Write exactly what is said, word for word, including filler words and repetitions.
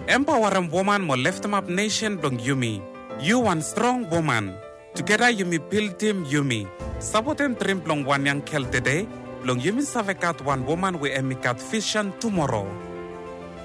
Empowering woman mo lift them up nation blong Yumi. You one strong woman. Together Yumi build team Yumi. Saboten trim blong one young kel today. Blong Yumi savekat one woman we emikat vision tomorrow.